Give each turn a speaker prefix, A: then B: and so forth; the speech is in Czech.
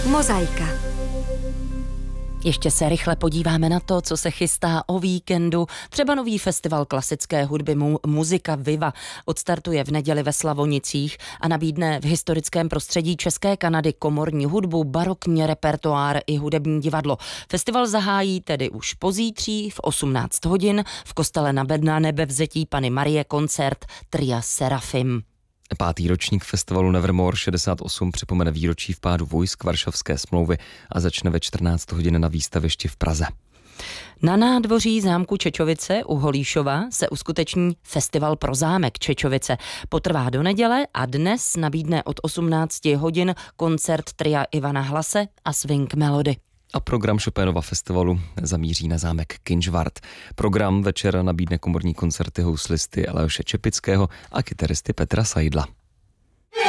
A: Mozaika. Ještě se rychle podíváme na to, co se chystá o víkendu. Třeba nový festival klasické hudby Muzika Viva odstartuje v neděli ve Slavonicích a nabídne v historickém prostředí České Kanady komorní hudbu, barokní repertoár i hudební divadlo. Festival zahájí tedy už pozítří v 18 hodin v kostele na Nebevzetí Panny Marie koncert Tria Serafim.
B: 5. ročník festivalu Nevermore 68 připomene výročí vpádu vojsk Varšavské smlouvy a začne ve 14 hodin na výstavišti v Praze.
A: Na nádvoří zámku Čečovice u Holíšova se uskuteční festival pro zámek Čečovice. Potrvá do neděle a dnes nabídne od 18 hodin koncert tria Ivana Hlase a Swing Melody.
B: A program Chopinova festivalu zamíří na zámek Kynžvart. Program večera nabídne komorní koncerty houslisty Aleoše Čepického a kytaristy Petra Sajdla.